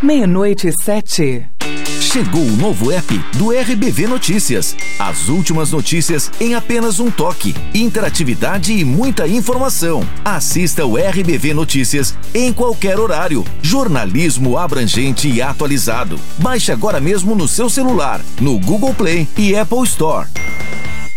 00:07. Chegou o novo app do RBV Notícias. As últimas notícias em apenas um toque. Interatividade e muita informação. Assista o RBV Notícias em qualquer horário. Jornalismo abrangente e atualizado. Baixe agora mesmo no seu celular, no Google Play e Apple Store.